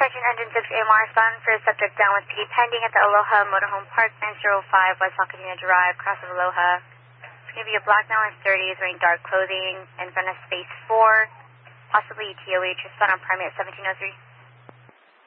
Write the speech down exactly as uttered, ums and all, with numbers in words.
Sergeant Engine six A M R respond for subject down with P D pending at the Aloha Motorhome Park, nine zero five West Academia Drive, cross of Aloha. It's going to be a black male in thirties wearing dark clothing in front of space four, possibly E T O H. Respond on primary at seventeen oh three.